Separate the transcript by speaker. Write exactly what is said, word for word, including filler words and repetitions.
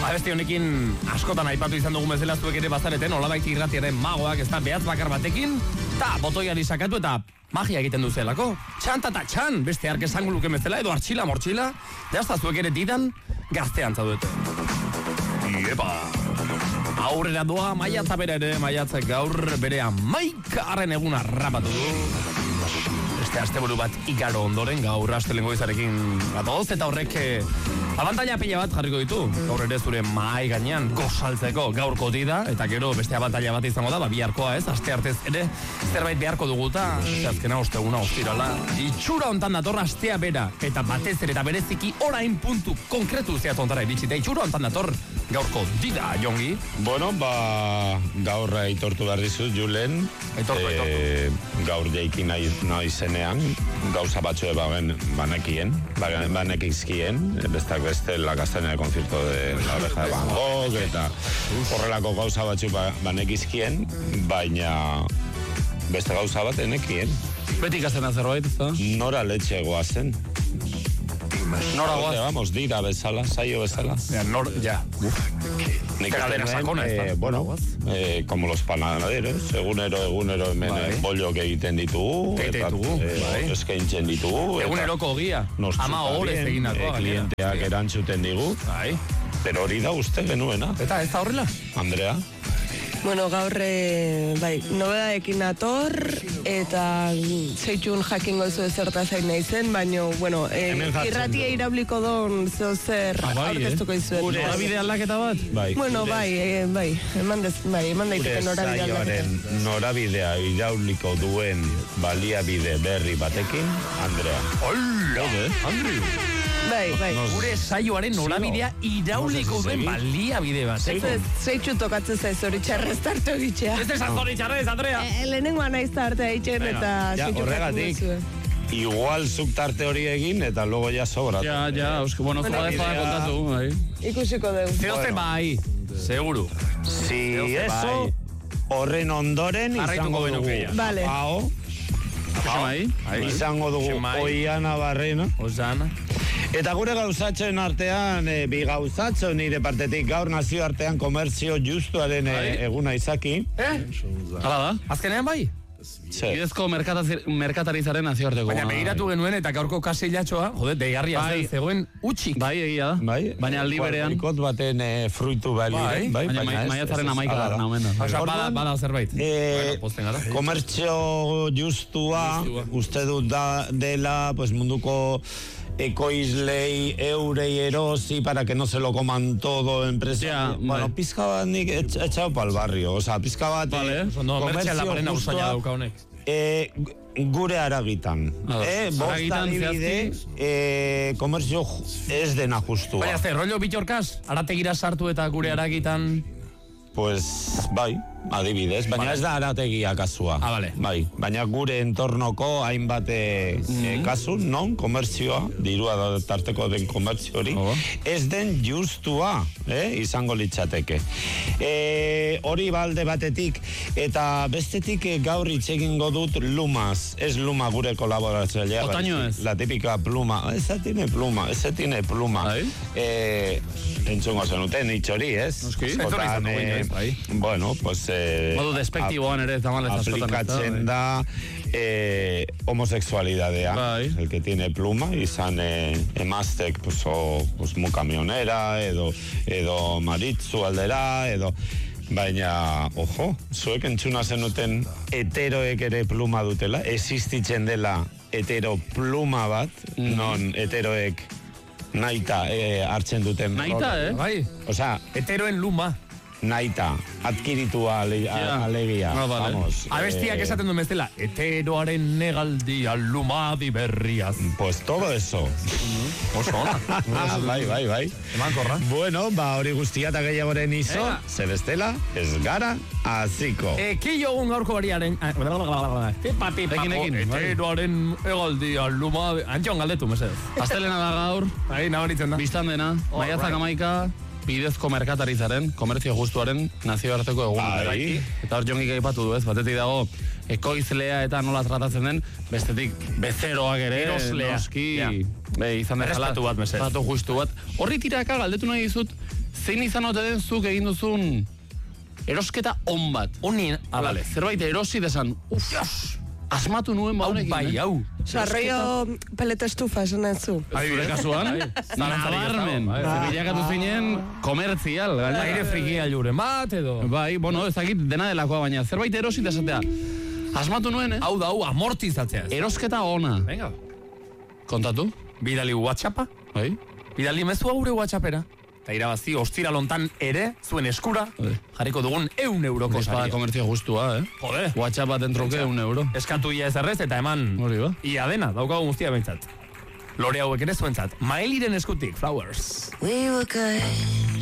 Speaker 1: Abesti honekin askotan aipatu izan dugu bezala zuek ere bazareten, olabait irratiaren magoak, ez da, behatz bakar batekin, eta botoiari sakatu eta magia egiten duzelako. Txanta eta txan, beste ark esango luke bezala, edo artxila, mortxila, jazta zuek ere didan gaztean zaudete. Iepa! Aurrera doa, maiatza bere ere, maiatzak gaur bere amaikaren eguna rapatu du. Beste asteburu bat ikaro ondoren, gaur astelengo izarekin gatoz, eta horrek eh, abantaila pila bat jarriko ditu. Gaur ere zure mahai gainean gozaltzeko gaurko dida, eta gero beste abantaila bat izango da, ba, biharkoa ez, aste artez ere zerbait beharko duguta, azkena osteguna ostirala. Itxura hontan dator astea bera, eta batez ere eta bereziki orain puntu konkretu zehat ontara iritsita. Itxura hontan dator gaurko dida, Jongi.
Speaker 2: Bueno, ba, gaur aitortu behar dizut, Julen.
Speaker 1: Aitortu, aitortu.
Speaker 2: Gaur jaiki nahi, nahi zenean, gauza batxue bagen banekien, banekizkien, bestak beste la castaña de concierto de la oreja de Van Gogh, eta horrelako gauza batxu banekizkien, baina beste gauza bat enekien.
Speaker 1: Beti ikastena zerbait, ez da?
Speaker 2: Nora letxe goazen.
Speaker 1: Nora goaz.
Speaker 2: Vamos, dira bezala, saio bezala.
Speaker 1: Ja, nor, ja.
Speaker 2: Nik
Speaker 1: Cadena sakona, ez da?
Speaker 2: eh, bueno, eh, como los panaderos, egunero, egunero hemen
Speaker 1: bai.
Speaker 2: bolloak egiten ditugu,
Speaker 1: Egiten
Speaker 2: eta
Speaker 1: ditugu,
Speaker 2: eh,
Speaker 1: bai.
Speaker 2: eskaintzen ditugu.
Speaker 1: Eguneroko ogia,
Speaker 2: Nos
Speaker 1: ama horrez
Speaker 2: chutarien,
Speaker 1: eginakoa.
Speaker 2: eh, klienteak erantzuten digu,
Speaker 1: Bai.
Speaker 2: pero hori da uste genuena,
Speaker 1: Eta ez da horrela?
Speaker 2: Andrea.
Speaker 3: Bueno, gaur, eh, bai, nobedadekin ator, eta zeitxun jakingo zu ezerta zain nahi zen, baina, bueno, eh,
Speaker 2: Hemen jartzen
Speaker 3: irratia
Speaker 2: du.
Speaker 3: irauliko don zeo zer
Speaker 1: Ah, bai,
Speaker 3: aurkeztuko izuet.
Speaker 2: Gure
Speaker 1: Norabide aldaketa bat?
Speaker 2: Bai,
Speaker 3: Bueno,
Speaker 2: gure-
Speaker 3: bai, eh, bai, eman, dez, bai, eman
Speaker 2: gure
Speaker 3: daiteke norabide aldaketa.
Speaker 2: saioaren norabidea irauliko duen baliabide berri batekin, Andrea.
Speaker 1: Hola! Andri!
Speaker 3: Bai, bai.
Speaker 1: Gure saioaren norabidea irauliko duen baliabide bat.
Speaker 3: Ez ez, zeitxu tokatzen zaiz hori txarrez tartu egitea.
Speaker 1: Ez ez azori txarrez, Andrea!
Speaker 3: Eh, lehenengoa naiz tarte egiten
Speaker 1: Venga,
Speaker 3: eta
Speaker 2: ja,
Speaker 3: zeitxu
Speaker 2: horregatik.
Speaker 3: jakingo zuen.
Speaker 2: Igual zuk tarte hori egin, eta luego ja sobratu.
Speaker 4: Ja, ja, eusko, bueno,
Speaker 3: Bueno,
Speaker 4: zua defa
Speaker 2: bidea-
Speaker 4: kontatu, bai.
Speaker 3: Ikusiko dugu.
Speaker 1: Zeozen bai, seguru.
Speaker 2: Si
Speaker 1: Zeoze
Speaker 2: eso,
Speaker 1: bai.
Speaker 2: horren ondoren
Speaker 1: Jarraituko
Speaker 2: izango dugu.
Speaker 1: genuke ja.
Speaker 3: Vale.
Speaker 2: Hau,
Speaker 4: Bai,
Speaker 2: izango dugu
Speaker 1: Xemai.
Speaker 2: Oiana Barrena.
Speaker 1: Osana.
Speaker 2: Eta gure gauzatzen artean, e, bi gauzatxo nire partetik gaur nazio artean komerzio justuaren e,
Speaker 1: Bai.
Speaker 2: eguna izaki.
Speaker 1: Eh?
Speaker 4: hala da.
Speaker 1: Azkenean bai?
Speaker 2: Ze,
Speaker 4: Bidezko merkataz- merkatarizaren nazioarteko.
Speaker 1: Baina begiratu genuen eta gaurko kaseilatxoa, jode, deigarria
Speaker 4: Bai.
Speaker 1: zen, zegoen utxik.
Speaker 4: Bai, egia da.
Speaker 2: bai?
Speaker 4: Baina aldi berean.
Speaker 2: Ikot baten e, fruitu baliren, bai?
Speaker 4: Baina mai-
Speaker 2: ez-
Speaker 4: maiatzaren
Speaker 2: ez-
Speaker 4: amaika
Speaker 2: hala da.
Speaker 4: garna omen da.
Speaker 1: Osa, bada,
Speaker 2: Orduan,
Speaker 1: bada zerbait.
Speaker 2: Eh,
Speaker 1: Bueno, posten gara.
Speaker 2: Komertzio justua,
Speaker 1: Justua.
Speaker 2: uste dut da, dela, pues munduko ekoizlei eurei erosi para que no se lo coman todo empresa.
Speaker 4: Ja,
Speaker 2: bueno,
Speaker 4: bai.
Speaker 2: pizka bat nik etx- etxau pal barrio, o sea, pizka bat
Speaker 4: Vale.
Speaker 2: eh,
Speaker 1: Oso, no, mertxea laparena usaila dauka honek.
Speaker 2: eh, gure aragitan.
Speaker 4: Ados.
Speaker 2: Eh, bost
Speaker 4: Aragitan
Speaker 2: adibide,
Speaker 4: zehazki?
Speaker 2: eh, komertzio ju- ez dena justua.
Speaker 1: Baina, ze, rollo bitorkaz, arategira sartu eta gure aragitan...
Speaker 2: Pues, bai, adibidez, baina
Speaker 1: Vale.
Speaker 2: ez da arategia kasua.
Speaker 1: Ah, vale.
Speaker 2: Bai, baina gure entornoko hainbat eh, eh, kasu, non, komertzioa, dirua da tarteko den komertzio hori,
Speaker 4: Oh.
Speaker 2: ez den justua, eh, izango litzateke. Eh, hori balde batetik, eta bestetik eh, gaur hitz egingo dut lumaz, ez luma gure kolaboratzailea.
Speaker 4: Otaño ez.
Speaker 2: La típica pluma, ese tiene pluma, ese tiene pluma.
Speaker 4: Bai.
Speaker 2: Eh, entzungo zenuten hitz hori, ez?
Speaker 4: Noski.
Speaker 1: Etorri
Speaker 2: Otan,
Speaker 1: izan dugu
Speaker 2: eh,
Speaker 1: inoiz, bai.
Speaker 2: bueno, pues... Eh,
Speaker 4: Modu despektiboan ere, tamalez askotan.
Speaker 2: aplikatzen da eh, homosexualidadea.
Speaker 4: Bai.
Speaker 2: El que tiene pluma, izan eh, emaztek, pues, o, pues, mu kamionera, edo, edo maritzu aldera, edo... Baina, ojo, zuek entzuna zenuten heteroek ere pluma dutela, existitzen dela hetero pluma bat,
Speaker 4: Mhm.
Speaker 2: non heteroek naita eh, hartzen duten.
Speaker 4: Naita,
Speaker 2: rol.
Speaker 4: eh?
Speaker 1: Bai,
Speaker 2: Osea,
Speaker 1: heteroen luma.
Speaker 2: naita, adkiritua ale,
Speaker 4: Ja.
Speaker 2: alegia,
Speaker 4: Ah, vale.
Speaker 2: vamos.
Speaker 1: Abestiak
Speaker 2: eh,
Speaker 1: esaten duen bezala, heteroaren negaldia lumadi berriaz.
Speaker 2: Pues todo eso.
Speaker 1: Oso ona.
Speaker 2: Ah, bai, bai, bai.
Speaker 1: Eman korra.
Speaker 2: Bueno, ba, hori guztia eta gehiagoren izo,
Speaker 1: Venga.
Speaker 2: ze bestela, ez gara, aziko.
Speaker 1: Ekillo egun gaurko bariaren... Pipa, pipa,
Speaker 4: Ekin, ekin, bai.
Speaker 1: heteroaren negaldia lumadi... Antxon galdetu, mesedez.
Speaker 4: Astelena da gaur,
Speaker 1: Bai, nabaritzen da.
Speaker 4: biztan dena,
Speaker 1: All
Speaker 4: maiatzak
Speaker 1: right.
Speaker 4: amaika, bidezko merkatarizaren, komertzio justuaren nazioarteko eguna.
Speaker 2: Bai.
Speaker 4: Eta hor jongik aipatu du ez, batetik dago ekoizlea eta nola tratatzen den, bestetik bezeroak ere,
Speaker 1: Eroslea.
Speaker 4: noski,
Speaker 1: Ja.
Speaker 4: Be, izan dezala.
Speaker 1: Errespetu bat, mesedez.
Speaker 4: Tratu justu bat. Horri tiraka galdetu nahi dizut, zein izan ote den zuk egin duzun erosketa on bat.
Speaker 1: Onin, ah, vale.
Speaker 4: Zerbait erosi desan, uf, asmatu nuen ba
Speaker 1: Hau
Speaker 4: honekin.
Speaker 1: bai,
Speaker 4: eh?
Speaker 1: hau.
Speaker 3: Sarroio peleta estufa esan zu.
Speaker 4: Zure kasuan, nabarmen. Bilakatu zinen komertzial. gainera.
Speaker 1: Aire frikia juren bat, edo...
Speaker 4: Bai, bueno, ez dakit dena delakoa, baina zerbait erosi desatea. Asmatu nuen, eh?
Speaker 1: Hau da, hau, amortizatzea.
Speaker 4: Erosketa ona.
Speaker 1: Venga.
Speaker 4: Kontatu?
Speaker 1: Bidali WhatsAppa,
Speaker 4: Bai?
Speaker 1: bidali mezua gure WhatsAppera. Eta irabazi, ostira lontan ere, zuen eskura,
Speaker 4: Bai.
Speaker 1: jarriko dugun eun euroko
Speaker 4: Espada
Speaker 1: saria.
Speaker 4: komertzio justua, eh?
Speaker 1: Jode.
Speaker 4: WhatsApp bat entruke un euro.
Speaker 1: Eskatu ia ez errez eta eman
Speaker 4: Hori ba.
Speaker 1: ia dena, daukagu guztia behintzat. Lore hauek ere zuentzat. Maeliren eskutik, Flowers.
Speaker 5: We were good.